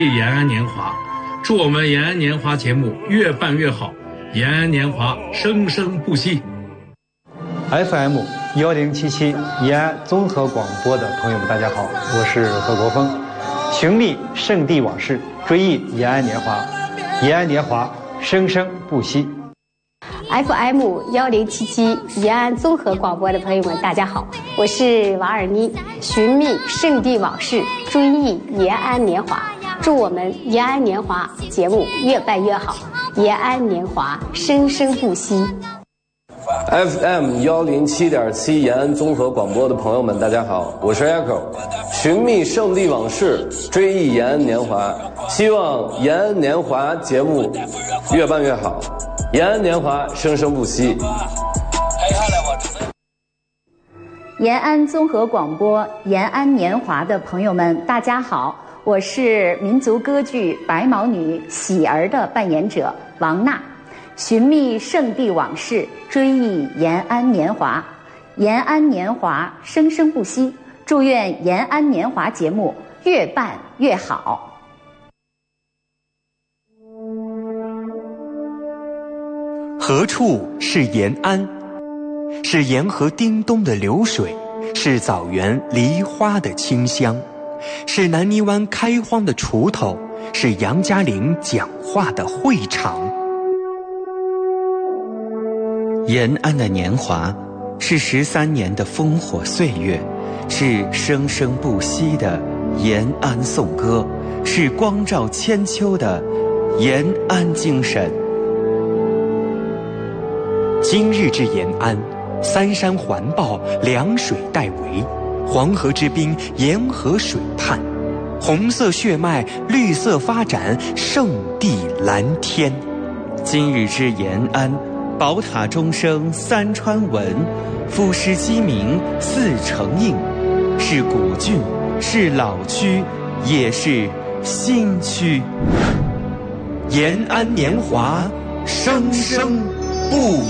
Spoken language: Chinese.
延安年华，祝我们延安年华节目越办越好，延安年华生生不息。 FM 1077延安综合广播的朋友们，大家好，我是何国峰。寻觅圣地往事，追忆延安年华，延安年华生生不息。 FM 1077延安综合广播的朋友们，大家好，我是王尔妮。寻觅圣地往事，追忆延安年华，祝我们延安年华节目越办越好，延安年华生生不息。 FM 107.7延安综合广播的朋友们，大家好，我是 Echo。寻觅圣地往事，追忆延安年华，希望延安年华节目越办越好，延安年华生生不息。 延安综合广播延安年华的朋友们，大家好，我是民族歌剧《白毛女喜儿》的扮演者王娜。寻觅圣地往事，追忆延安年华，延安年华生生不息，祝愿延安年华节目越办越好。 何处是延安？是沿河叮咚的流水，是枣园梨花的清香，是南泥湾开荒的锄头，是杨家岭讲话的会场。延安的年华，是13年的烽火岁月，是生生不息的延安颂歌，是光照千秋的延安精神。今日之延安，三山环抱，两水带围，黄河之滨，沿河水畔，红色血脉，绿色发展，圣地蓝天。今日之延安，宝塔钟声三川闻，赋诗鸡鸣四城应，是古郡，是老区，也是新区。延安年华生生不